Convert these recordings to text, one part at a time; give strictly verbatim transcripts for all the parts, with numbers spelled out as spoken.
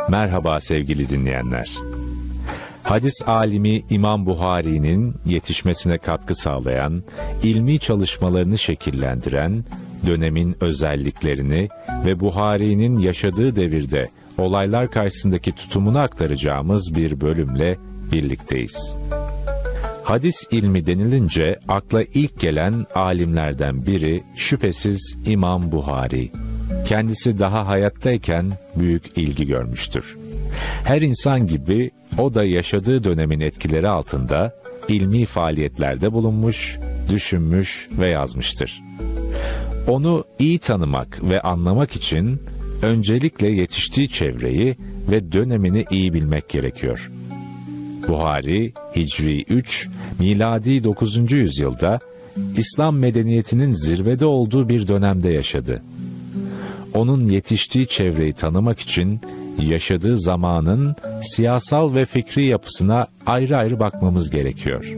Merhaba sevgili dinleyenler. Hadis alimi İmam Buhari'nin yetişmesine katkı sağlayan, ilmi çalışmalarını şekillendiren, dönemin özelliklerini ve Buhari'nin yaşadığı devirde olaylar karşısındaki tutumunu aktaracağımız bir bölümle birlikteyiz. Hadis ilmi denilince akla ilk gelen alimlerden biri şüphesiz İmam Buhari. Kendisi daha hayattayken büyük ilgi görmüştür. Her insan gibi o da yaşadığı dönemin etkileri altında ilmi faaliyetlerde bulunmuş, düşünmüş ve yazmıştır. Onu iyi tanımak ve anlamak için öncelikle yetiştiği çevreyi ve dönemini iyi bilmek gerekiyor. Buhari, Hicri üç, miladi dokuzuncu yüzyılda İslam medeniyetinin zirvede olduğu bir dönemde yaşadı. Onun yetiştiği çevreyi tanımak için yaşadığı zamanın siyasal ve fikri yapısına ayrı ayrı bakmamız gerekiyor.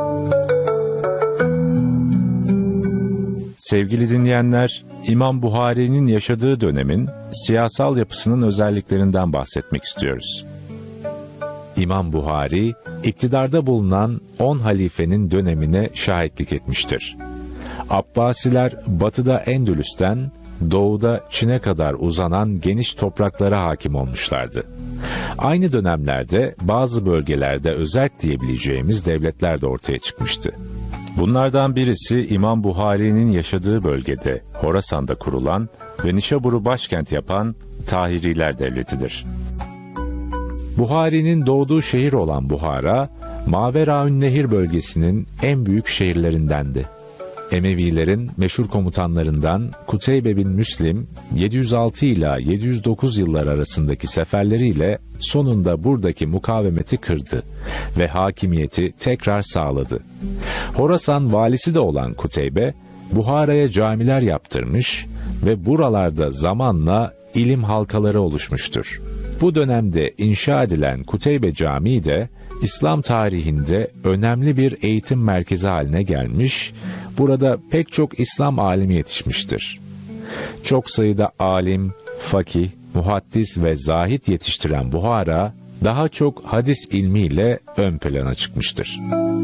Sevgili dinleyenler, İmam Buhari'nin yaşadığı dönemin siyasal yapısının özelliklerinden bahsetmek istiyoruz. İmam Buhari, iktidarda bulunan on halifenin dönemine şahitlik etmiştir. Abbasiler batıda Endülüs'ten, doğuda Çin'e kadar uzanan geniş topraklara hakim olmuşlardı. Aynı dönemlerde bazı bölgelerde özerk diyebileceğimiz devletler de ortaya çıkmıştı. Bunlardan birisi İmam Buhari'nin yaşadığı bölgede, Horasan'da kurulan ve Nişabur'u başkent yapan Tahiriler Devleti'dir. Buhari'nin doğduğu şehir olan Buhara, Maveraünnehir bölgesinin en büyük şehirlerindendi. Emevilerin meşhur komutanlarından Kuteybe bin Müslim, yedi yüz altı ila yedi yüz dokuz yıllar arasındaki seferleriyle sonunda buradaki mukavemeti kırdı ve hakimiyeti tekrar sağladı. Horasan valisi de olan Kuteybe, Buhara'ya camiler yaptırmış ve buralarda zamanla ilim halkaları oluşmuştur. Bu dönemde inşa edilen Kuteybe Camii de İslam tarihinde önemli bir eğitim merkezi haline gelmiş, burada pek çok İslam alimi yetişmiştir. Çok sayıda alim, fakih, muhaddis ve zahid yetiştiren Buhara, daha çok hadis ilmiyle ön plana çıkmıştır.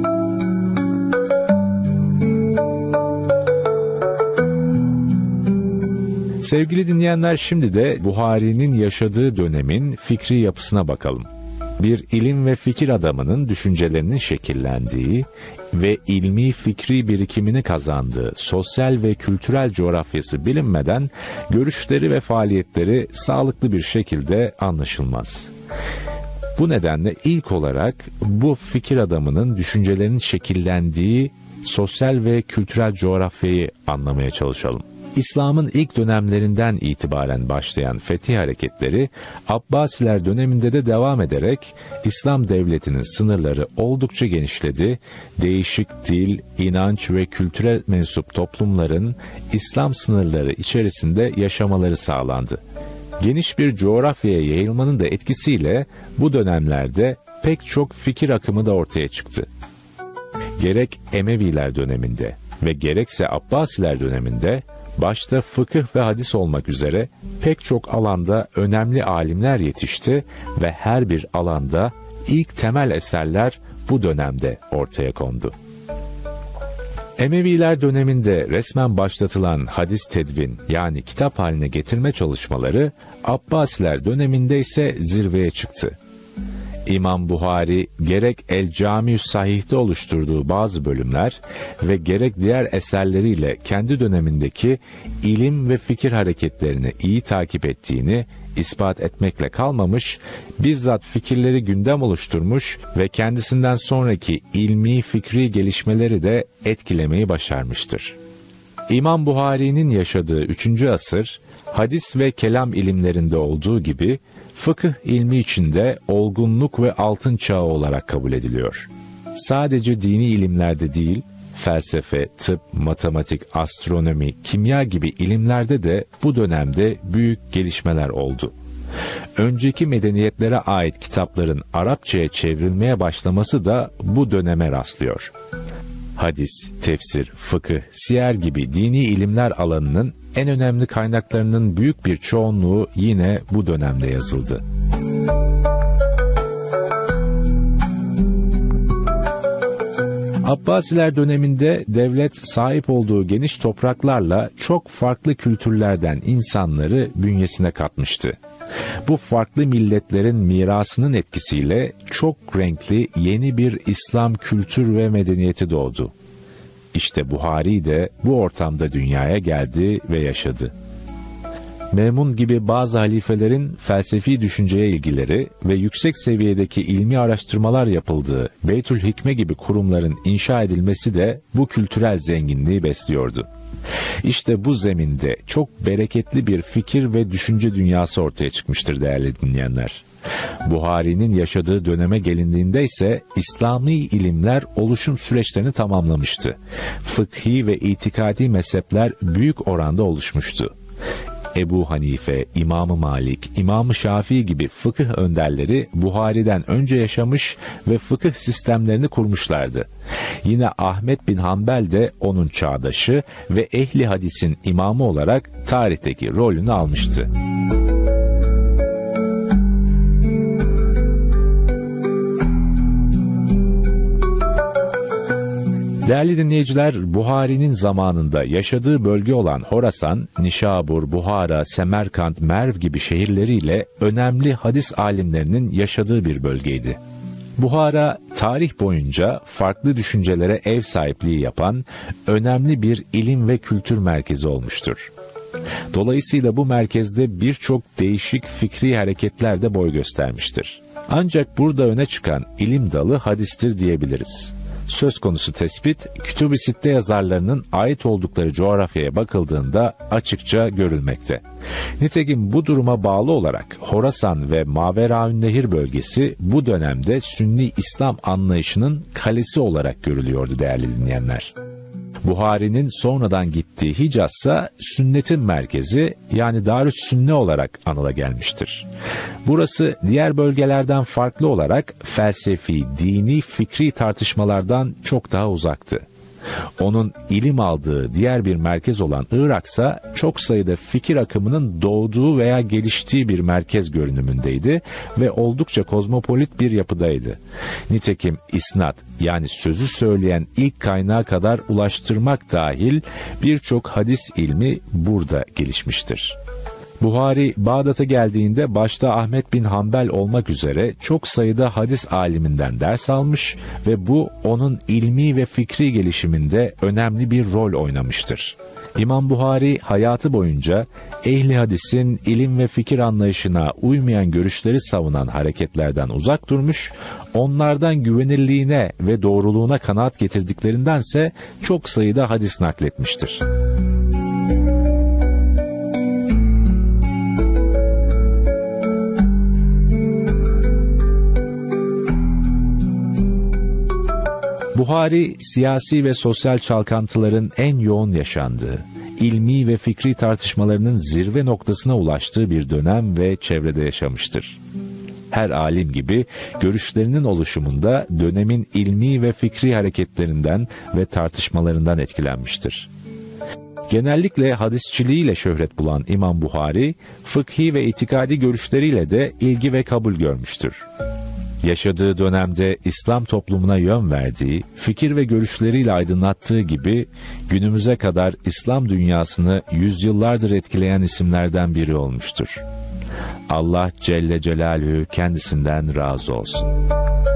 Sevgili dinleyenler, şimdi de Buhari'nin yaşadığı dönemin fikri yapısına bakalım. Bir ilim ve fikir adamının düşüncelerinin şekillendiği ve ilmi fikri birikimini kazandığı sosyal ve kültürel coğrafyası bilinmeden görüşleri ve faaliyetleri sağlıklı bir şekilde anlaşılmaz. Bu nedenle ilk olarak bu fikir adamının düşüncelerinin şekillendiği sosyal ve kültürel coğrafyayı anlamaya çalışalım. İslam'ın ilk dönemlerinden itibaren başlayan fetih hareketleri, Abbasiler döneminde de devam ederek İslam devletinin sınırları oldukça genişledi, değişik dil, inanç ve kültüre mensup toplumların İslam sınırları içerisinde yaşamaları sağlandı. Geniş bir coğrafyaya yayılmanın da etkisiyle bu dönemlerde pek çok fikir akımı da ortaya çıktı. Gerek Emeviler döneminde ve gerekse Abbasiler döneminde, başta fıkıh ve hadis olmak üzere pek çok alanda önemli alimler yetişti ve her bir alanda ilk temel eserler bu dönemde ortaya kondu. Emeviler döneminde resmen başlatılan hadis tedvin yani kitap haline getirme çalışmaları Abbasiler döneminde ise zirveye çıktı. İmam Buhari gerek El Cami-ü Sahih'te oluşturduğu bazı bölümler ve gerek diğer eserleriyle kendi dönemindeki ilim ve fikir hareketlerini iyi takip ettiğini ispat etmekle kalmamış, bizzat fikirleri gündem oluşturmuş ve kendisinden sonraki ilmi fikri gelişmeleri de etkilemeyi başarmıştır. İmam Buhari'nin yaşadığı üçüncü asır, hadis ve kelam ilimlerinde olduğu gibi, fıkıh ilmi içinde olgunluk ve altın çağı olarak kabul ediliyor. Sadece dini ilimlerde değil, felsefe, tıp, matematik, astronomi, kimya gibi ilimlerde de bu dönemde büyük gelişmeler oldu. Önceki medeniyetlere ait kitapların Arapçaya çevrilmeye başlaması da bu döneme rastlıyor. Hadis, tefsir, fıkıh, siyer gibi dini ilimler alanının en önemli kaynaklarının büyük bir çoğunluğu yine bu dönemde yazıldı. Abbasiler döneminde devlet sahip olduğu geniş topraklarla çok farklı kültürlerden insanları bünyesine katmıştı. Bu farklı milletlerin mirasının etkisiyle çok renkli yeni bir İslam kültür ve medeniyeti doğdu. İşte Buhari de bu ortamda dünyaya geldi ve yaşadı. Memun gibi bazı halifelerin felsefi düşünceye ilgileri ve yüksek seviyedeki ilmi araştırmalar yapıldığı Beytül Hikme gibi kurumların inşa edilmesi de bu kültürel zenginliği besliyordu. İşte bu zeminde çok bereketli bir fikir ve düşünce dünyası ortaya çıkmıştır değerli dinleyenler. Buhari'nin yaşadığı döneme gelindiğinde ise İslami ilimler oluşum süreçlerini tamamlamıştı. Fıkhi ve itikadi mezhepler büyük oranda oluşmuştu. Ebu Hanife, İmam-ı Malik, İmam-ı Şafii gibi fıkıh önderleri Buhari'den önce yaşamış ve fıkıh sistemlerini kurmuşlardı. Yine Ahmet bin Hanbel de onun çağdaşı ve ehli hadisin imamı olarak tarihteki rolünü almıştı. Değerli dinleyiciler, Buhari'nin zamanında yaşadığı bölge olan Horasan, Nişabur, Buhara, Semerkant, Merv gibi şehirleriyle önemli hadis alimlerinin yaşadığı bir bölgeydi. Buhara, tarih boyunca farklı düşüncelere ev sahipliği yapan önemli bir ilim ve kültür merkezi olmuştur. Dolayısıyla bu merkezde birçok değişik fikri hareketler de boy göstermiştir. Ancak burada öne çıkan ilim dalı hadistir diyebiliriz. Söz konusu tespit, Kütüb-i Sitte yazarlarının ait oldukları coğrafyaya bakıldığında açıkça görülmekte. Nitekim bu duruma bağlı olarak Horasan ve Maveraünnehir bölgesi bu dönemde Sünni İslam anlayışının kalesi olarak görülüyordu değerli dinleyenler. Buhari'nin sonradan gittiği Hicaz ise sünnetin merkezi yani Darüssünne olarak anıla gelmiştir. Burası diğer bölgelerden farklı olarak felsefi, dini, fikri tartışmalardan çok daha uzaktı. Onun ilim aldığı diğer bir merkez olan Irak ise çok sayıda fikir akımının doğduğu veya geliştiği bir merkez görünümündeydi ve oldukça kozmopolit bir yapıdaydı. Nitekim isnat yani sözü söyleyen ilk kaynağa kadar ulaştırmak dahil birçok hadis ilmi burada gelişmiştir. Buhari, Bağdat'a geldiğinde başta Ahmet bin Hanbel olmak üzere çok sayıda hadis aliminden ders almış ve bu onun ilmi ve fikri gelişiminde önemli bir rol oynamıştır. İmam Buhari hayatı boyunca ehli hadisin ilim ve fikir anlayışına uymayan görüşleri savunan hareketlerden uzak durmuş, onlardan güvenirliğine ve doğruluğuna kanaat getirdiklerindense çok sayıda hadis nakletmiştir. Buhari, siyasi ve sosyal çalkantıların en yoğun yaşandığı, ilmi ve fikri tartışmalarının zirve noktasına ulaştığı bir dönem ve çevrede yaşamıştır. Her alim gibi görüşlerinin oluşumunda dönemin ilmi ve fikri hareketlerinden ve tartışmalarından etkilenmiştir. Genellikle hadisçiliğiyle şöhret bulan İmam Buhari, fıkhi ve itikadi görüşleriyle de ilgi ve kabul görmüştür. Yaşadığı dönemde İslam toplumuna yön verdiği, fikir ve görüşleriyle aydınlattığı gibi günümüze kadar İslam dünyasını yüzyıllardır etkileyen isimlerden biri olmuştur. Allah Celle Celaluhu kendisinden razı olsun.